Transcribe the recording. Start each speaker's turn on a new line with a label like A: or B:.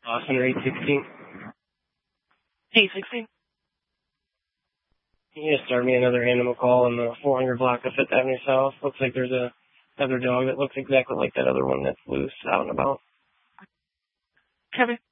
A: Center 816.
B: 816?
A: Can you just start me another animal call on the 400 block of Fifth Avenue South? Looks like there's another dog that looks exactly like that other one that's loose out and about.
B: Kevin?